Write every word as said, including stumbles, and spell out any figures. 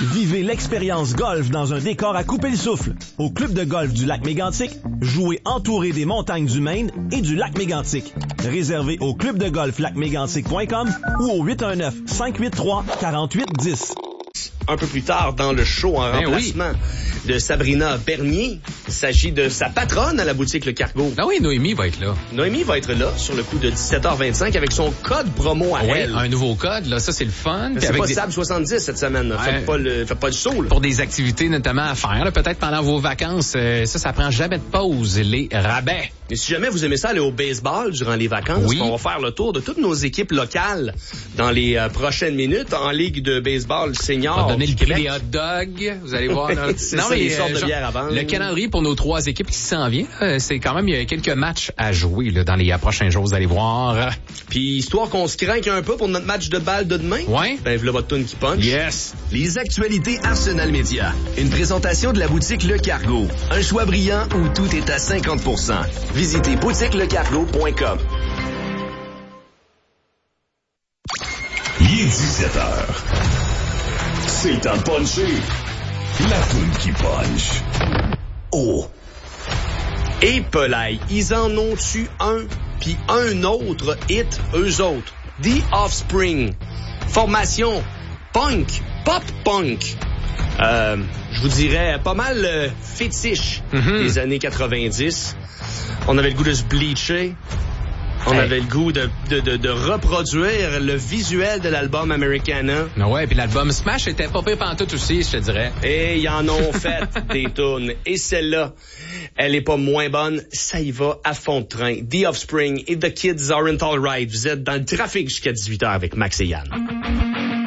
Vivez l'expérience golf dans un décor à couper le souffle. Au club de golf du lac Mégantic, jouez entouré des montagnes du Maine et du lac Mégantic. Réservé au club de golf lac mégantic point com ou au huit un neuf, cinq huit trois, quatre huit un zéro. Un peu plus tard dans le show, en ben remplacement oui. de Sabrina Bernier, il s'agit de sa patronne à la boutique Le Cargo. Ah oui, Noémie va être là. Noémie va être là sur le coup de dix-sept heures vingt-cinq avec son code promo à ouais, elle. Un nouveau code, là, ça c'est le fun. C'est avec pas des... Sab soixante-dix cette semaine. Là. Ouais. Faites pas le, faites pas le saut. Là. Pour des activités notamment à faire, là, peut-être pendant vos vacances, euh, ça, ça prend jamais de pause, les rabais. Et si jamais vous aimez ça aller au baseball durant les vacances, oui. on va faire le tour de toutes nos équipes locales dans les euh, prochaines minutes en Ligue de baseball senior. On va donner du le Québec. prix des hot dogs, vous allez voir. Là. c'est non, ça, mais, les sortes euh, de genre, bières à vendre. Le calendrier pour nos trois équipes qui s'en vient, là, c'est quand même, il y a quelques matchs à jouer là, dans les euh, prochains jours, vous allez voir. Puis histoire qu'on se craque un peu pour notre match de balle de demain, ouais. ben voilà votre tune qui punch. Yes. Les actualités Arsenal Média. Une présentation de la boutique Le Cargo. Un choix brillant où tout est à cinquante pour cent. Visitez boutique le cargo point com. Il est dix-sept heures. C'est le temps de puncher. La toune qui punch. Oh. Et Pelay, ils en ont-tu un, puis un autre hit, eux autres. The Offspring. Formation punk, pop-punk. Euh, je vous dirais pas mal euh, fétiche mm-hmm. des années quatre-vingt-dix. On avait le goût de se bleacher. On hey. avait le goût de, de, de, de reproduire le visuel de l'album Americana. Ouais, puis l'album Smash était pas pire pantoute aussi, je te dirais. Et ils en ont fait des tunes. Et celle-là, elle est pas moins bonne. Ça y va à fond de train. The Offspring et The Kids Aren't Alright. Vous êtes dans le trafic jusqu'à dix-huit heures avec Max et Yann.